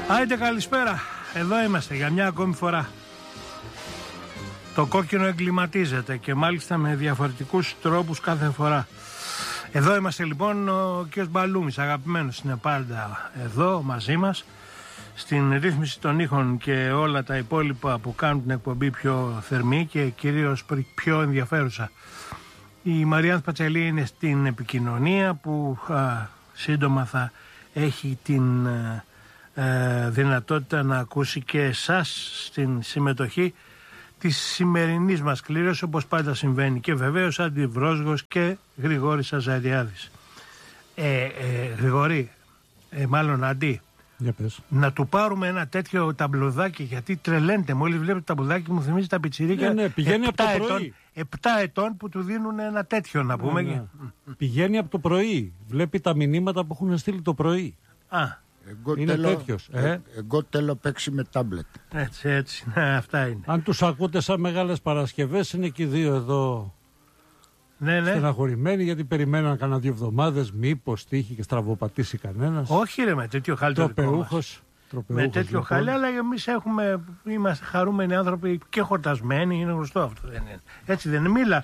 Άιντε καλησπέρα, εδώ είμαστε για μια ακόμη φορά. Το κόκκινο εγκληματίζεται και μάλιστα με διαφορετικούς τρόπους κάθε φορά. Εδώ είμαστε λοιπόν, ο κ. Μπαλούμης, αγαπημένος, είναι πάντα εδώ μαζί μας, στην ρύθμιση των ήχων και όλα τα υπόλοιπα που κάνουν την εκπομπή πιο θερμή και κυρίως πιο ενδιαφέρουσα. Η Μαριάνθ Πατσελή είναι στην επικοινωνία που σύντομα θα έχει την δυνατότητα να ακούσει και εσάς στην συμμετοχή της σημερινής μας κλήρωσης, όπως πάντα συμβαίνει, και βεβαίως Αντιβρόσγος και Γρηγόρης Αζαριάδης. Γρηγόρη, μάλλον Αντί, να του πάρουμε ένα τέτοιο ταμπλουδάκι, γιατί τρελαίνεται. Μόλις βλέπω το ταμπλουδάκι μου θυμίζει τα πιτσιρίκια. Ναι, πηγαίνει από το πρωί. 7 ετών που του δίνουν ένα τέτοιο, να πούμε. Ναι. Πηγαίνει από το πρωί. Βλέπει τα μηνύματα που έχουν στείλει το πρωί. Είναι τέτοιος. Εγώ θέλω παίξει με τάμπλετ. Έτσι, ναι, αυτά είναι. Αν τους ακούτε σαν Μεγάλες Παρασκευές, είναι και οι δύο εδώ στεναχωρημένοι, γιατί περιμέναν κανένα 2 εβδομάδες, μήπως τύχει και στραβοπατήσει κανένας. Όχι ρε, με τέτοιο χάλι το δικό μας. Με τέτοιο λοιπόν. χάλι, αλλά εμείς είμαστε χαρούμενοι άνθρωποι και χορτασμένοι, είναι γνωστό αυτό, δεν είναι. Έτσι δεν είναι, μίλα.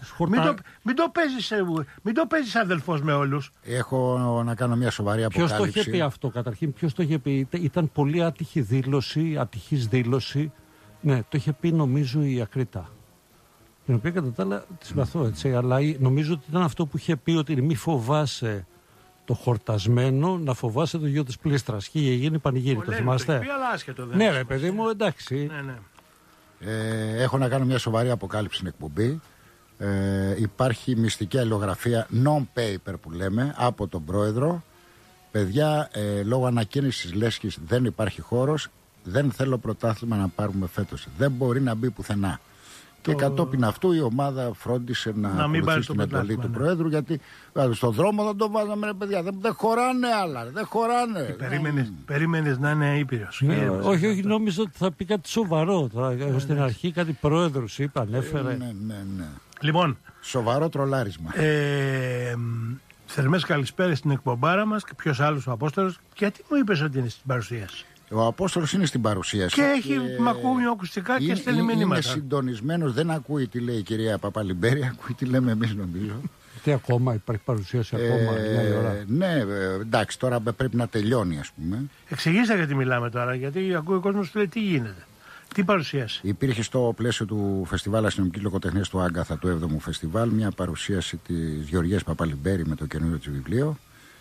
Μην το παίζεις αδελφός με όλους. Έχω να κάνω μια σοβαρή αποκάλυψη. Ποιος το είχε πει αυτό καταρχήν, ποιος το είχε πει? Ήταν πολύ ατυχής δήλωση. Ναι, το είχε πει νομίζω η Ακρίτα. Την οποία κατά τα άλλα τη συμπαθώ, έτσι, αλλά νομίζω ότι ήταν αυτό που είχε πει, ότι μη φοβάσαι το χορτασμένο, να φοβάσαι το γιο της πλήστρας. Και είχε γίνει πανηγύρι, το θυμάστε? Ναι ρε παιδί μου, εντάξει. Ναι. Έχω να κάνω μια σοβαρή αποκάλυψη στην εκπομπή. Υπάρχει μυστική αλληλογραφία non-paper που λέμε από τον πρόεδρο. Παιδιά, λόγω ανακαίνησης Λέσχης δεν υπάρχει χώρος. Δεν θέλω πρωτάθλημα να πάρουμε φέτος. Δεν μπορεί να μπει πουθενά. Και κατόπιν αυτού η ομάδα φρόντισε να ακολουθήσει την εντολή του Προέδρου, γιατί στον δρόμο θα το βάζαμε, ρε παιδιά. Δεν χωράνε άλλα, δεν χωράνε. Περίμενες να είναι ήπειρος. Όχι, νόμιζα ότι θα πει κάτι σοβαρό. Στην αρχή κάτι πρόεδρος είπε, ανέφερε. Ναι. Λοιπόν, σοβαρό τρολάρισμα. Θερμές καλησπέρες στην εκπομπάρα μας. Και ποιος άλλος, ο Απόστολος? Γιατί μου είπες ότι είναι στην παρουσίαση? Ο Απόστολος είναι στην παρουσίαση. Και έχει μακούμιο ακουστικά και στέλνει μηνύματα. Είναι συντονισμένος, δεν ακούει τι λέει η κυρία Παπαλιμπέρη, ακούει τι λέμε εμείς, νομίζω. Τι ακόμα, υπάρχει παρουσίαση ακόμα μια ώρα? Ναι, εντάξει, τώρα πρέπει να τελειώνει, ας πούμε. Εξηγήστε γιατί μιλάμε τώρα, γιατί ακούει ο κόσμος που λέει τι γίνεται. Τι παρουσίαση? Υπήρχε στο πλαίσιο του Φεστιβάλ Αστυνομικής Λογοτεχνίας του Άγκαθα, του 7ου Φεστιβάλ, μια παρουσίαση της Γεωργίας Παπαλιμπέρη με το καινούριο της βιβλίο.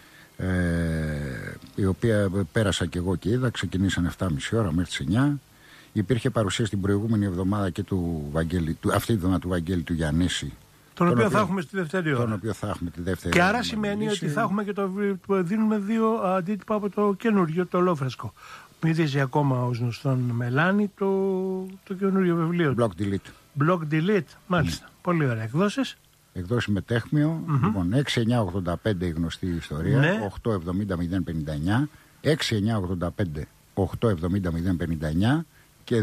Η οποία πέρασα και εγώ και είδα, ξεκινήσαν 7.30 ώρα μέχρι τις 9. Υπήρχε παρουσίαση την προηγούμενη εβδομάδα και αυτή τη εβδομάδα του Βαγγέλη του Γιαννίση, τον οποίο θα έχουμε στη δεύτερη ώρα. Και άρα σημαίνει ότι θα έχουμε και δίνουμε 2 αντίτυπα από το καινούριο, το Λόφρεσκο. Μύθιζε ακόμα ως γνωστόν Μελάνη το καινούριο βιβλίο. Block Delete, μάλιστα. Πολύ ωραία. Εκδόσεις? Εκδόσεις με Τέχμιο. Λοιπόν, 6985 η γνωστή ιστορία, ναι. 870-059, 6985 870-059 και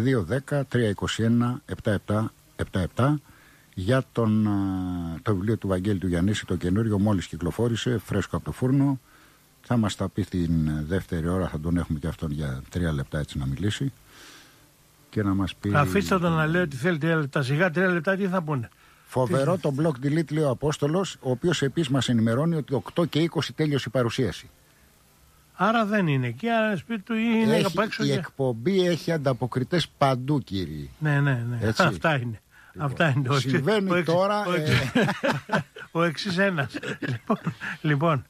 210-321-7777 για το βιβλίο του Βαγγέλη του Γιαννίση, το καινούριο, μόλις κυκλοφόρησε, φρέσκο από το φούρνο. Θα μας τα πει την δεύτερη ώρα, θα τον έχουμε και αυτόν για 3 λεπτά έτσι να μιλήσει και να μας πει. Αφήστε τον να λέει ότι θέλει 3 λεπτά, σιγά 3 λεπτά τι θα πούνε. Φοβερό το Block Delete, λέει ο Απόστολος, ο οποίος επίσης μας ενημερώνει ότι 8 και 20 τέλειωσε η παρουσίαση. Άρα δεν είναι εκεί, άρα σπίτι του είναι απ' έξω. Η εκπομπή έχει ανταποκριτές παντού, κύριοι. Ναι. Αυτά είναι. Λοιπόν, αυτά είναι. Συμβαίνει τώρα. Ο εξής ένας. Λοιπόν,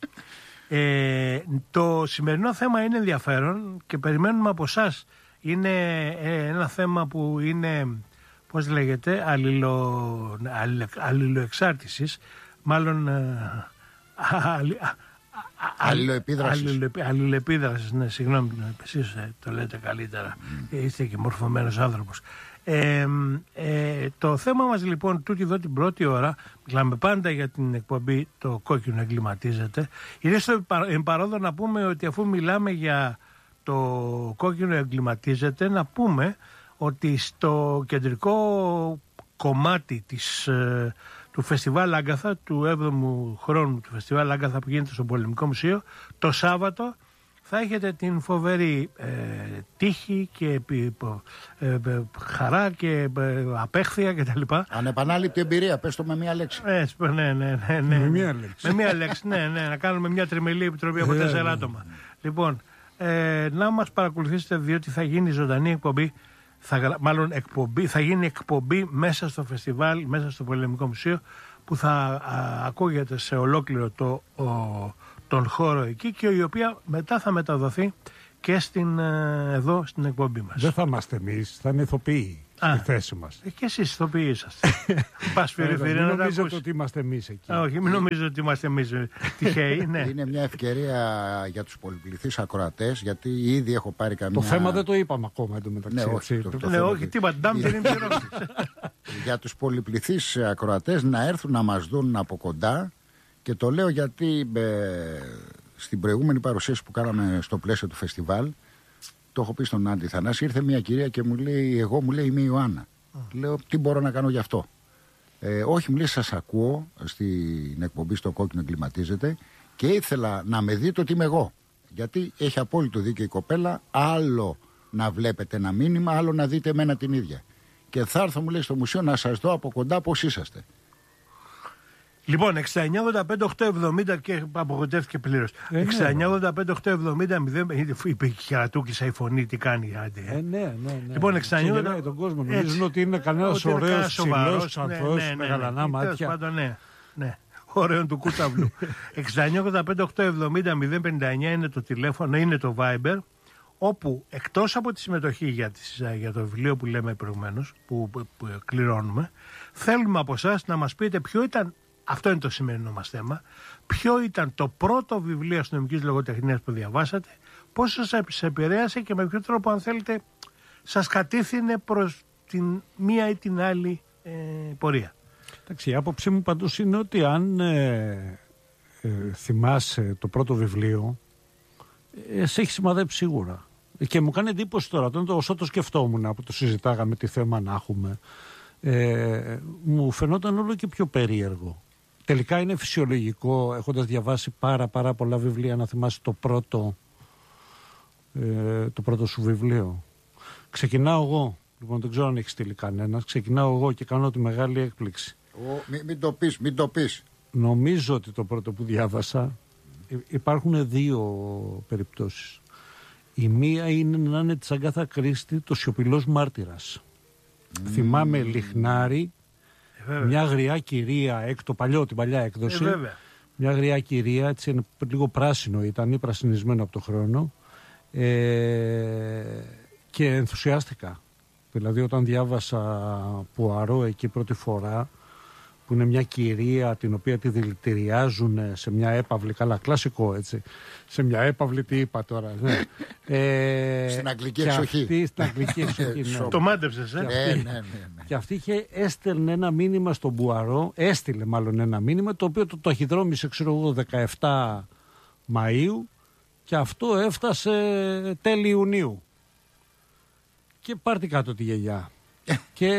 το σημερινό θέμα είναι ενδιαφέρον και περιμένουμε από εσάς. Είναι ένα θέμα που είναι, πώς λέγεται, αλληλοεξάρτησης, μάλλον αλληλοεπίδρασης, ναι, συγγνώμη, εσείς το λέτε καλύτερα, είστε και μορφωμένος άνθρωπος. Το θέμα μας λοιπόν τούτη εδώ την πρώτη ώρα, μιλάμε πάντα για την εκπομπή Το Κόκκινο Εγκληματίζεται. Είναι στο παρόδο να πούμε ότι αφού μιλάμε για το Κόκκινο Εγκληματίζεται, να πούμε ότι στο κεντρικό κομμάτι του Φεστιβάλ Άγκαθα, του 7ου χρόνου του Φεστιβάλ Άγκαθα που γίνεται στο Πολεμικό Μουσείο, το Σάββατο θα έχετε την φοβερή τύχη και χαρά και απέχθεια κτλ. Ανεπανάληπτη εμπειρία, πες το με μία λέξη. Ναι. Με μία λέξη. Με μία λέξη, ναι. Να κάνουμε μια τριμελή επιτροπή από 4 άτομα. Λοιπόν, να μας παρακολουθήσετε, διότι θα γίνει ζωντανή εκπομπή. Θα γίνει εκπομπή μέσα στο φεστιβάλ, μέσα στο Πολεμικό Μουσείο, που θα ακούγεται σε ολόκληρο τον χώρο εκεί και η οποία μετά θα μεταδοθεί και εδώ στην εκπομπή μας. Δεν θα είμαστε εμείς, θα είναι ηθοποιοί στη θέση μας. Και εσείς ηθοποιοί είσαστε. Πας φυρί-φυρί να τα ακούσεις. Μην νομίζετε ότι είμαστε εμείς εκεί. Όχι, μην νομίζετε ότι είμαστε εμείς τυχαίοι. Ναι. Είναι μια ευκαιρία για τους πολυπληθείς ακροατές, γιατί ήδη έχω πάρει καμία... Το θέμα δεν το είπαμε ακόμα εντωμεταξύ. Ναι, όχι, όχι, τίποτα. Για τους πολυπληθείς ακροατές να έρθουν να μας δουν από κοντά, και το λέω γιατί στην προηγούμενη παρουσίαση που κάναμε στο πλαίσιο του φεστιβάλ, το έχω πει στον Άντι Θανάση, ήρθε μια κυρία και μου λέει, μου λέει είμαι η Ιωάννα. Λέω, τι μπορώ να κάνω γι' αυτό? Όχι, μου λέει, σας ακούω στην εκπομπή στο Κόκκινο Εγκληματίζεται και ήθελα να με δείτε ότι είμαι εγώ. Γιατί έχει απόλυτο δίκιο η κοπέλα, άλλο να βλέπετε ένα μήνυμα, άλλο να δείτε εμένα την ίδια. Και θα έρθω, μου λέει, στο μουσείο να σας δω από κοντά πώς είσαστε. Λοιπόν, 69-85-870 και απογοητεύτηκε πλήρως. 69-85-870, είπε η Χερατούκησα η φωνή, τι κάνει. Ναι. Λοιπόν, 69. Τον κόσμο νομίζουν ότι είναι κανένας ωραίος ψηλός ανθρώπους με γαλανά μάτια. Ναι. Ωραίο του Κούταβλου. 69-85-870-059 είναι το τηλέφωνο, είναι το Viber, όπου εκτός από τη συμμετοχή για το βιβλίο που λέμε προηγουμένως, που κληρώνουμε, θέλουμε από εσάς να μας πείτε ποιο ήταν. Αυτό είναι το σημερινό μας θέμα. Ποιο ήταν το πρώτο βιβλίο αστυνομικής λογοτεχνίας που διαβάσατε, πώς σας επηρέασε και με ποιο τρόπο, αν θέλετε, σας κατήφθηνε προς την μία ή την άλλη πορεία. Εντάξει, η άποψή μου παντός είναι ότι αν θυμάσαι το πρώτο βιβλίο, σε έχει σημαδέψει σίγουρα. Και μου κάνει εντύπωση τώρα, όσο το σκεφτόμουν που το συζητάγαμε τι θέμα να έχουμε, μου φαινόταν όλο και πιο περίεργο. Τελικά είναι φυσιολογικό, έχοντας διαβάσει πάρα πολλά βιβλία, να θυμάσαι το πρώτο σου βιβλίο. Ξεκινάω εγώ, λοιπόν δεν ξέρω αν έχει στείλει κανένας, ξεκινάω εγώ και κάνω τη μεγάλη έκπληξη. Μην το πεις. Νομίζω ότι το πρώτο που διάβασα, υπάρχουν δύο περιπτώσεις. Η μία είναι να είναι της Αγκάθα Κρίστη, το Σιωπηλός Μάρτυρας. Θυμάμαι Λιχνάρη, μια γριά κυρία, την παλιά έκδοση. Μια γριά κυρία, έτσι είναι λίγο πράσινο ήταν, ή πρασινισμένο από το χρόνο. Και ενθουσιάστηκα. Δηλαδή όταν διάβασα Πουαρό εκεί πρώτη φορά, που είναι μια κυρία την οποία τη δηλητηριάζουν σε μια έπαυλη, καλά κλασικό έτσι, σε μια έπαυλη, τι είπα τώρα, ναι. Στην αγγλική εξοχή. Στην αγγλική εξοχή, ναι. Το μάντεψες, ναι. Και αυτή έστελνε ένα μήνυμα στον Πουαρό, έστειλε μάλλον ένα μήνυμα, το οποίο το ταχυδρόμησε, ξέρω εγώ, 17 Μαΐου και αυτό έφτασε τέλη Ιουνίου. Και πάρτε κάτω τη γιαγιά. Και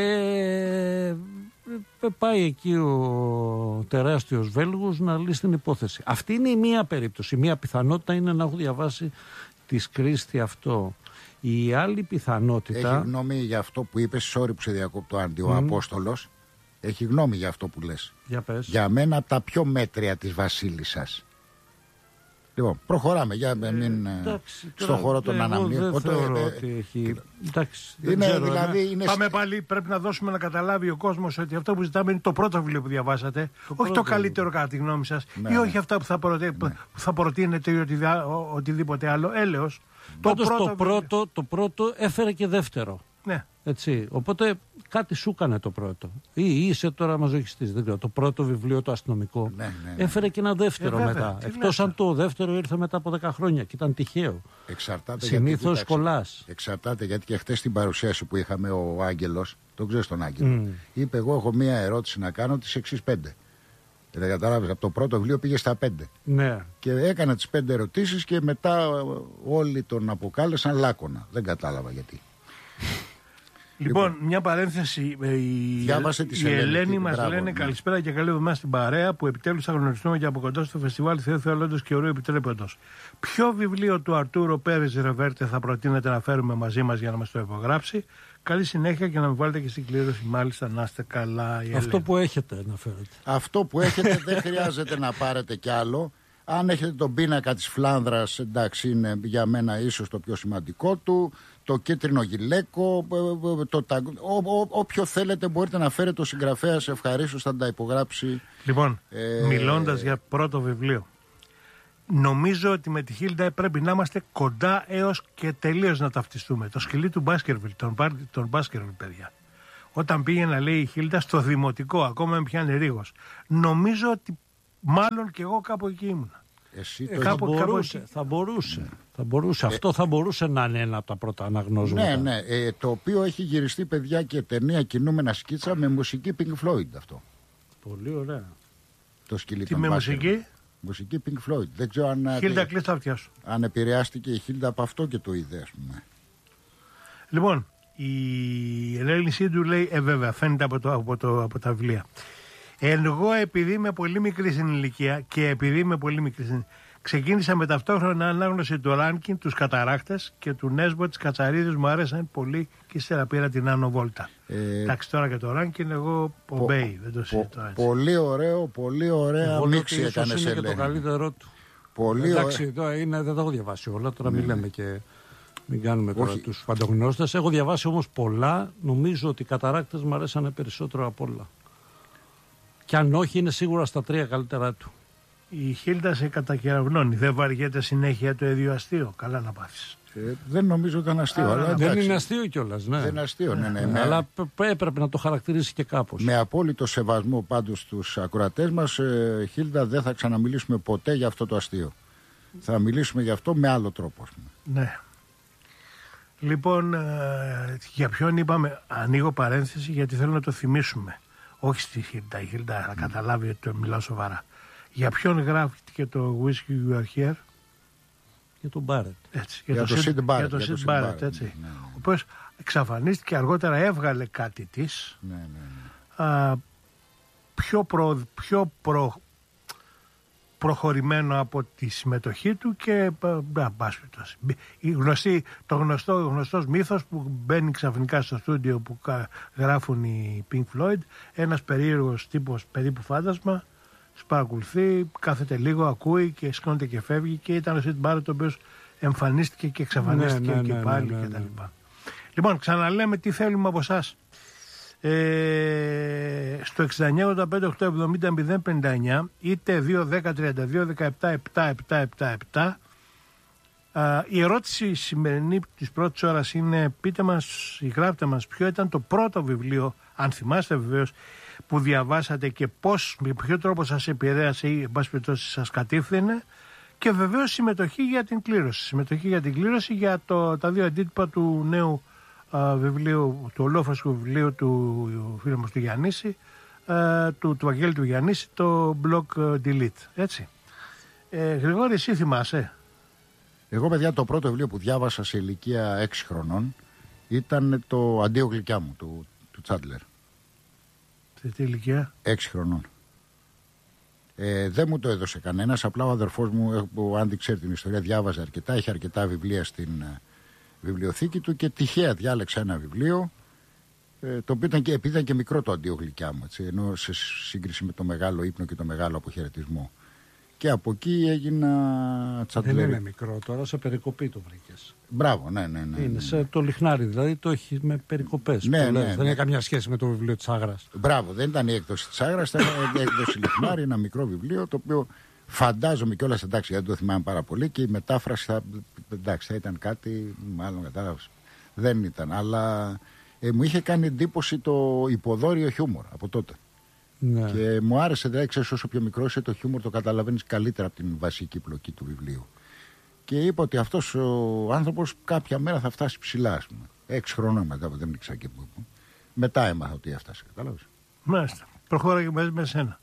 πάει εκεί ο τεράστιος Βέλγος να λύσει την υπόθεση. Αυτή είναι η μία περίπτωση. Η μία πιθανότητα είναι να έχω διαβάσει της Κρίστη αυτό. Η άλλη πιθανότητα... Έχει γνώμη για αυτό που είπες, sorry που σε διακόπτω Άντι, ο Απόστολος. Έχει γνώμη για αυτό που λες. Για πες. Για μένα από τα πιο μέτρια της Βασίλισσας. Λοιπόν, προχωράμε για να μην στον χώρο των αναμνήων. Δεν θεωρώ ότι έχει... Εντάξει, δεν είναι, ξέρω, δηλαδή, είναι... Πάμε πάλι, πρέπει να δώσουμε να καταλάβει ο κόσμος ότι αυτό που ζητάμε είναι το πρώτο βιβλίο που διαβάσατε, όχι το καλύτερο κατά τη γνώμη σας, ή όχι αυτά που θα προτείνετε ή οτιδήποτε άλλο. Έλεος. Το πρώτο έφερε και δεύτερο. Ναι. Έτσι. Οπότε κάτι σου έκανε το πρώτο. Ή είσαι τώρα μαζοχιστής, δεν ξέρω. Το πρώτο βιβλίο το αστυνομικό έφερε και ένα δεύτερο μετά. Εκτός αν το δεύτερο ήρθε μετά από 10 χρόνια και ήταν τυχαίο. Συνήθως κολλάς. Εξαρτάται, γιατί και χτες στην παρουσίαση που είχαμε ο Άγγελος, τον ξέρεις τον Άγγελο, είπε εγώ έχω μία ερώτηση να κάνω τις εξής 5. Δεν κατάλαβες, από το πρώτο βιβλίο πήγε στα 5. Ναι. Και έκανε τις 5 ερωτήσεις και μετά όλοι τον αποκάλεσαν Λάκωνα. Δεν κατάλαβα γιατί. Λοιπόν, μια παρένθεση. Η Ελένη μας λένε καλησπέρα και καλή εβδομάδα στην παρέα που επιτέλους θα γνωριστούμε και από κοντά στο φεστιβάλ Θεού Θεολόντος και Ορίου Επιτρέποντος. Ποιο βιβλίο του Αρτούρο Πέρες Ρεβέρτε θα προτείνετε να φέρουμε μαζί μας για να μας το υπογράψει? Καλή συνέχεια και να με βάλετε και στην κλήρωση, μάλιστα, να είστε καλά. Αυτό που έχετε να φέρετε. Αυτό που έχετε δεν χρειάζεται να πάρετε κι άλλο. Αν έχετε τον πίνακα της Φλάνδρας, εντάξει, είναι για μένα ίσως το πιο σημαντικό του. Το κίτρινο γυλαίκο, όποιο θέλετε μπορείτε να φέρετε. Ο συγγραφέας ευχαρίστως θα τα υπογράψει. Λοιπόν, μιλώντας για πρώτο βιβλίο, νομίζω ότι με τη Χίλντα πρέπει να είμαστε κοντά έως και τελείως να ταυτιστούμε. Το σκυλί του Μπάσκερβιλ, τον Μπάσκερβιλ, παιδιά. Όταν πήγε να λέει η Χίλντα στο δημοτικό, ακόμα με πιάνει ρίγος. Νομίζω ότι μάλλον και εγώ κάπου εκεί ήμουνα. Θα μπορούσε. Αυτό θα μπορούσε να είναι ένα από τα πρώτα αναγνώσματα. Ναι. Το οποίο έχει γυριστεί, παιδιά, και ταινία κινούμενα σκίτσα με μουσική Pink Floyd αυτό. Πολύ ωραία. Το σκυλί Τι με μουσική? Μουσική Pink Floyd. Δεν ξέρω αν. Χίλντα, κλείσει τα αυτιά σου. Αν επηρεάστηκε η Χίλντα από αυτό και το είδε, ας πούμε. Λοιπόν, η Ελένη Σίντου λέει, βέβαια, φαίνεται από τα βιβλία. Εγώ, επειδή είμαι πολύ μικρή στην ηλικία και επειδή είμαι πολύ μικρή ξεκίνησα με ταυτόχρονα ανάγνωση του Ράνκιν, τους Καταράκτες και του Νέσμπο της Κατσαρίδης, μου άρεσαν πολύ και ύστερα πήρα την Άνω Βόλτα. Εντάξει, τώρα και το Ράνκιν, εγώ Πομπέι, δεν το συζητώ έτσι. Πολύ ωραίο, πολύ ωραία μίξη έκανε σε είναι και το καλύτερό του. Πολύ εντάξει, δεν το έχω διαβάσει όλα, τώρα μιλάμε και μην κάνουμε τώρα τους παντογνώστες. Έχω διαβάσει όμως πολλά, νομίζω ότι οι Καταράκτες μου αρέσανε περισσότερο από όλα. Και αν όχι, είναι σίγουρα στα 3 καλύτερά του. Η Χίλντα σε κατακεραυνώνει. Δεν βαριέται συνέχεια το ίδιο αστείο. Καλά να πάθεις. Δεν νομίζω ότι ήταν αστείο. Αλλά δεν είναι αστείο κιόλας. Ναι. Δεν είναι αστείο, ναι. Αλλά έπρεπε να το χαρακτηρίσει και κάπως. Με απόλυτο σεβασμό πάντως στους ακροατές μας, Χίλντα, δεν θα ξαναμιλήσουμε ποτέ για αυτό το αστείο. Θα μιλήσουμε για αυτό με άλλο τρόπο. Ναι. Λοιπόν, για ποιον είπαμε, ανοίγω παρένθεση γιατί θέλω να το θυμίσουμε. Όχι στη Χίλντα, η Χίλντα θα καταλάβει ότι το μιλάω σοβαρά. Για ποιον γράφτηκε το Whiskey You Are Here? Για τον Μπάρετ. Έτσι, για το Σιντ Μπάρετ, έτσι. Ναι. Ο οποίος εξαφανίστηκε, αργότερα έβγαλε κάτι της. Ναι. Πιο προχωρημένο από τη συμμετοχή του και το γνωστός μύθος που μπαίνει ξαφνικά στο στούντιο που γράφουν οι Pink Floyd, ένας περίεργος τύπος περίπου φάντασμα παρακολουθεί, κάθεται λίγο, ακούει και σηκώνεται και φεύγει, και ήταν ο Σιντ Μπάρετ ο οποίος εμφανίστηκε και εξαφανίστηκε και πάλι κτλ. Λοιπόν, ξαναλέμε τι θέλουμε από εσάς. Στο 6985-870-059 είτε 2-10-32-17-7-7-7. Η ερώτηση σημερινή της πρώτης ώρας είναι, πείτε μας ή γράψτε μας ποιο ήταν το πρώτο βιβλίο, αν θυμάστε βεβαίως, που διαβάσατε και πώς, με ποιο τρόπο σας επηρέασε ή εν πάση περιπτώσει σας κατήφθηνε, και βεβαίως συμμετοχή για την κλήρωση. Για τα 2 αντίτυπα του νέου βιβλίου, του ολόφρασκου βιβλίου του φίλου μας του Γιαννήση, του Βαγγέλη του Γιαννήση, το Block Delete. Έτσι. Γρηγόρη, εσύ θυμάσαι? Εγώ, παιδιά, το πρώτο βιβλίο που διάβασα σε ηλικία 6 χρονών ήταν το Αντίο γλυκιά μου του Τσάντλερ. Σε τι ηλικία? 6 χρονών. Δεν μου το έδωσε κανένας, απλά ο αδερφός μου, που αν δεν ξέρει την ιστορία, διάβαζε αρκετά, είχε αρκετά βιβλία στην βιβλιοθήκη του και τυχαία διάλεξα ένα βιβλίο, το οποίο επειδή ήταν και μικρό το Αντίο γλυκιά μου, έτσι, ενώ σε σύγκριση με το Μεγάλο ύπνο και το Μεγάλο αποχαιρετισμό. Και από εκεί έγινα Τσάντλερ. Δεν είναι μικρό τώρα, σε περικοπή το βρήκες. Μπράβο, ναι. Είναι σε το Λιχνάρι, δηλαδή το έχει με περικοπές. Ναι. Δεν έχει καμιά σχέση με το βιβλίο της Άγρας. Μπράβο, δεν ήταν η έκδοση της Άγρας, ήταν η έκδοση Λιχνάρι, ένα μικρό βιβλίο, το οποίο φαντάζομαι κιόλας, εντάξει, δεν το θυμάμαι πάρα πολύ, και η μετάφραση θα ήταν κάτι, μάλλον κατάλαβες. Δεν ήταν, αλλά μου είχε κάνει εντύπωση το υποδόριο χιούμορ από τότε. Ναι. Και μου άρεσε, δηλαδή, ξέρεις, όσο πιο μικρό είσαι, το χιούμορ το καταλαβαίνεις καλύτερα από την βασική πλοκή του βιβλίου. Και είπα ότι αυτός ο άνθρωπος κάποια μέρα θα φτάσει ψηλά, ας πούμε. 6 χρόνια μετά, δεν ήξερα και πού. Μετά έμαθα ότι έφτασε, κατάλαβες. Μάλιστα. Προχώραγε μαζί με σένα.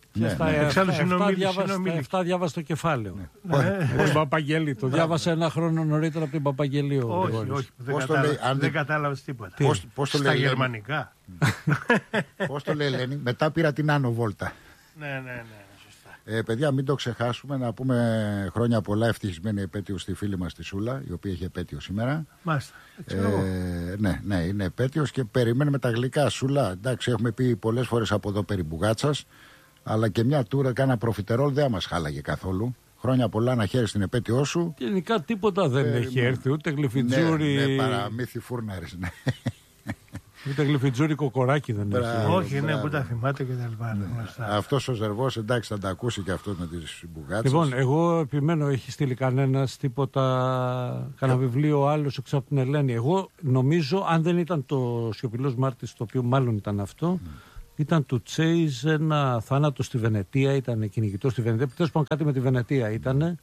Εξάλλου στα διάβασε το κεφάλαιο. Ο Παπαγγελίου. Το διάβασε ένα χρόνο νωρίτερα από την Παπαγγελίου. Όχι, δεν κατάλαβες τίποτα. Στα γερμανικά. Πώς το λέει Ελένη, μετά πήρα την Άνω Βόλτα. Ναι. Παιδιά, μην το ξεχάσουμε να πούμε χρόνια πολλά, ευτυχισμένη επέτειο στη φίλη μας τη Σούλα, η οποία έχει επέτειο σήμερα. Μάλιστα. Ναι, είναι επέτειος και περιμένουμε τα γλυκά. Σούλα, εντάξει, έχουμε πει πολλές φορές από εδώ περί μπουγάτσας, αλλά και μια τούρα κάνα προφιτερόλ δεν μας χάλαγε καθόλου. Χρόνια πολλά να χαίρεσαι την επέτειό σου. Γενικά τίποτα δεν έχει έρθει, ούτε γλυφιτζούρι. Ναι, παραμύθι φούρναρης, ναι. Ούτε γλυφιτζούρι κοκοράκι δεν έχει. Όχι, ναι, που τα θυμάται και τα λοιπά. Αυτός ο Ζερβός, εντάξει, θα τα ακούσει και αυτό με τις μπουγάτσες. Λοιπόν, εγώ επιμένω, έχει στείλει κανένας τίποτα, κανένα βιβλίο άλλο έξω από την Ελένη. Εγώ νομίζω, αν δεν ήταν το Σιωπηλός Μάρτης, το οποίο μάλλον ήταν αυτό, ήταν του Τσέιζ ένα θάνατο στη Βενετία, ήταν κυνηγητό στη Βενετία. Τέλος πάντων, κάτι με τη Βενετία ήταν.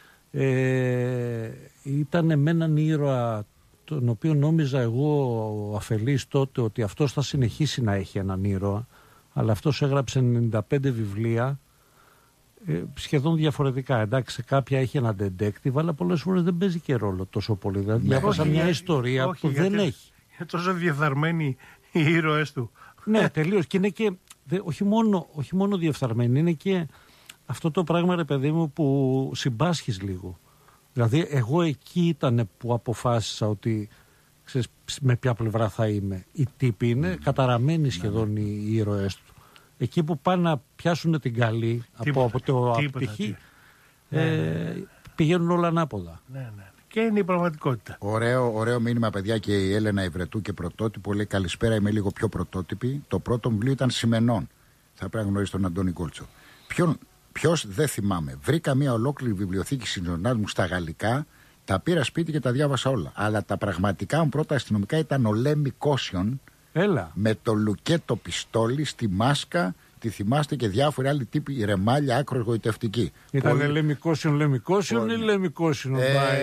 Ήταν με έναν ήρωα, τον οποίο νόμιζα εγώ αφελής τότε ότι αυτός θα συνεχίσει να έχει έναν ήρωα, αλλά αυτός έγραψε 95 βιβλία σχεδόν διαφορετικά. Εντάξει, κάποια έχει ένα detective, αλλά πολλές φορές δεν παίζει και ρόλο τόσο πολύ. Δηλαδή, διάβασα μια ιστορία που δεν έχει. Είναι τόσο διεφθαρμένοι οι ήρωες του. Ναι, τελείως. Και είναι και, όχι μόνο διεφθαρμένοι, είναι και αυτό το πράγμα, ρε παιδί μου, που συμπάσχεις λίγο. Δηλαδή, εγώ εκεί ήταν που αποφάσισα ότι, ξέρεις, με ποια πλευρά θα είμαι. Οι τύποι είναι καταραμένοι σχεδόν οι ήρωές του. Εκεί που πάνε να πιάσουν την καλή από το πτυχή, πηγαίνουν όλα ανάποδα. Ναι. Και είναι η πραγματικότητα. Ωραίο μήνυμα, παιδιά, και η Έλενα Ιβρετού και πρωτότυπο. Λέει καλησπέρα, είμαι λίγο πιο πρωτότυπη. Το πρώτο βιβλίο ήταν Σημενών. Θα πρέπει να γνωρίσει τον Αντώνη Κόλτσο. Ποιος δεν θυμάμαι. Βρήκα μια ολόκληρη βιβλιοθήκη συντονάς μου στα γαλλικά. Τα πήρα σπίτι και τα διάβασα όλα. Αλλά τα πραγματικά μου πρώτα αστυνομικά ήταν ο Λέμι Κόσιον. Έλα. Με το λουκέτο πιστόλι στη μάσκα. Τη θυμάστε και διάφοροι άλλοι τύποι, ρεμάλια, άκρο εγωιτευτική. Ήταν Λεμικόσιον ή Λεμικόσιον.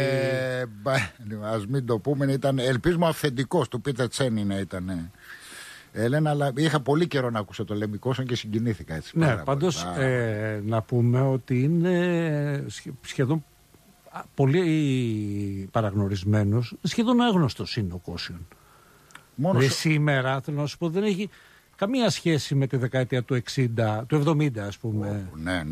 Ας μην το πούμε, ήταν, ελπίζουμε αυθεντικός, του Πίτερ Τσένι να ήταν. Έλενα, αλλά είχα πολύ καιρό να ακούσω το Λεμικόσιον και συγκινήθηκα έτσι. Ναι, πάντως να πούμε ότι είναι σχεδόν πολύ παραγνωρισμένος, σχεδόν άγνωστος είναι ο Κόσιον. Σήμερα, θέλω να σου πω, δεν έχει καμία σχέση με τη δεκαετία του 60, του 70 ας πούμε. Ναι.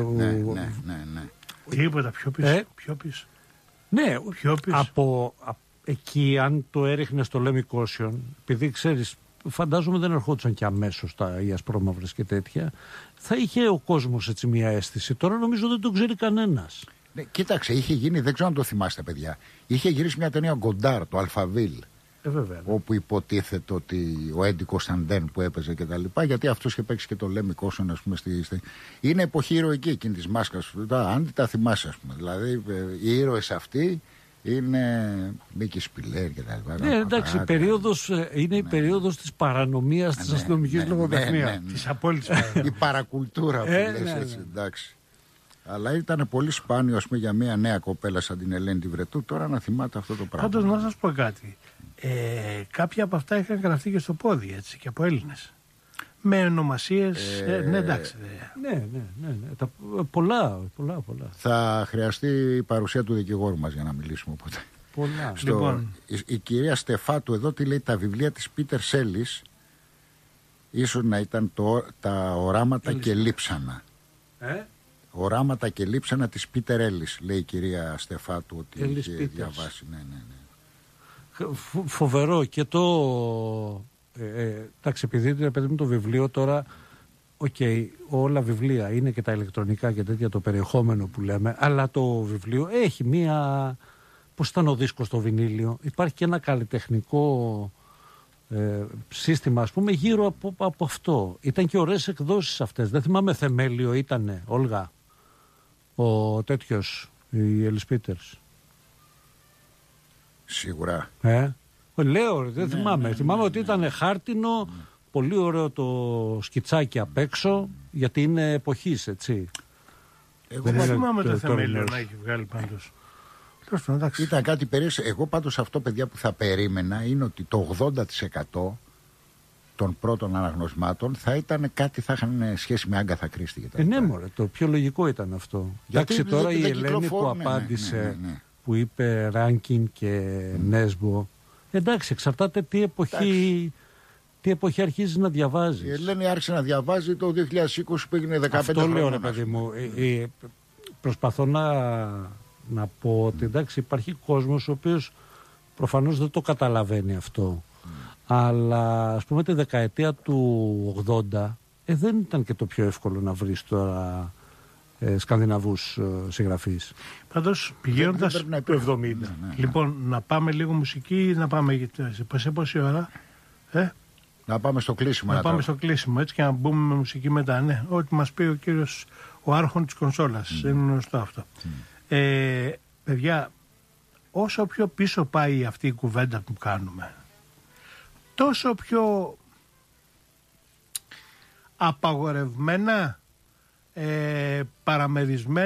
Τίποτα πιο πίσω. Ναι, από εκεί αν το έριχνε στο Λεμικόσιον, επειδή ξέρεις, φαντάζομαι δεν ερχόντουσαν και αμέσως οι ασπρόμαυρες και τέτοια, θα είχε ο κόσμος έτσι μια αίσθηση. Τώρα νομίζω δεν το ξέρει κανένας. Ναι, κοίταξε, είχε γίνει, δεν ξέρω αν το θυμάστε παιδιά, είχε γυρίσει μια ταινία Γκοντάρ, το Αλφαβίλ. Όπου υποτίθεται ότι ο Έντι Κωνσταντέν που έπαιζε και τα λοιπά, γιατί αυτός είχε παίξει και το Λέμι Κόσον, ας πούμε, είναι εποχή ηρωική εκείνη της μάσκας. Αν τα θυμάσαι, ας πούμε. Δηλαδή, οι ήρωες αυτοί είναι Μίκη Σπιλέρ και τα λοιπά. Ναι, εντάξει, είναι η περίοδος της παρανομίας της αστυνομικής λογοτεχνίας. Της απόλυτης παρανομίας. Η παρακουλτούρα που λες έτσι, εντάξει. Αλλά ήταν πολύ σπάνιο, ας πούμε, για μια νέα κοπέλα σαν την Ελένη Βρετού τώρα να θυμάται αυτό το πράγμα. Πάντως να σας πω κάτι. Κάποια από αυτά είχαν γραφτεί και στο πόδι, έτσι, και από Έλληνες. Με ονομασίες. Ναι, εντάξει. Ναι. Πολλά. Θα χρειαστεί η παρουσία του δικηγόρου μας για να μιλήσουμε οπότε. Πολλά. Λοιπόν. Η κυρία Στεφάτου εδώ τι λέει, τα βιβλία της Πίτερ Σέλις ίσως να ήταν τα οράματα και λείψανα. Οράματα και λείψανα της Πίτερ Έλλης, λέει η κυρία Στεφάτου ότι είχε διαβάσει. Ναι. Φοβερό και το. Εντάξει, επειδή παιδί μου το βιβλίο τώρα. Όλα βιβλία είναι και τα ηλεκτρονικά και τέτοια το περιεχόμενο που λέμε, αλλά το βιβλίο έχει μία. Πώς ήταν ο δίσκος στο βινίλιο, υπάρχει και ένα καλλιτεχνικό σύστημα, ας πούμε, γύρω από αυτό. Ήταν και ωραίες εκδόσεις αυτές. Δεν θυμάμαι, θεμέλιο ήτανε, Όλγα, ο τέτοιος, η Έλλης Πίτερς. Σίγουρα. Λέω, δεν θυμάμαι. Θυμάμαι ότι ήταν χάρτινο, πολύ ωραίο το σκιτσάκι απ' έξω, γιατί είναι εποχής, έτσι. Εγώ δεν θυμάμαι το θεμέλιο να έχει βγάλει πάντως. Ήταν κάτι περίεργο. Εγώ πάντως αυτό, παιδιά, που θα περίμενα είναι ότι το 80% των πρώτων αναγνωσμάτων θα ήταν κάτι, θα είχαν σχέση με Άγκαθα Κρίστη. Ναι, μωρέ, το πιο λογικό ήταν αυτό. Εντάξει, τώρα η Ελένη που απάντησε, που είπε Ράνκιν και Νέσμπο, εντάξει, εξαρτάται τι εποχή αρχίζει να διαβάζει. Η Ελένη άρχισε να διαβάζει το 2020 που έγινε 15 χρόνια. Αυτό λέω, ρε παιδί μου. Προσπαθώ να πω ότι εντάξει, υπάρχει κόσμος ο οποίος προφανώς δεν το καταλαβαίνει αυτό. Αλλά ας πούμε τη δεκαετία του 80 δεν ήταν και το πιο εύκολο να βρεις τώρα Σκανδιναβούς συγγραφείς. Πάντως πηγαίνοντας το 70. Ναι. Λοιπόν, να πάμε λίγο μουσική, να πάμε σε πόση ώρα. Να πάμε στο κλείσιμο. Να πάμε στο κλείσιμο, έτσι, και να μπούμε με μουσική μετά. Ναι, ό,τι μας πει ο κύριος, ο άρχον της κονσόλας. Είναι γνωστό αυτό. Παιδιά, όσο πιο πίσω πάει αυτή η κουβέντα που κάνουμε, τόσο πιο απαγορευμένα, παραμερισμένα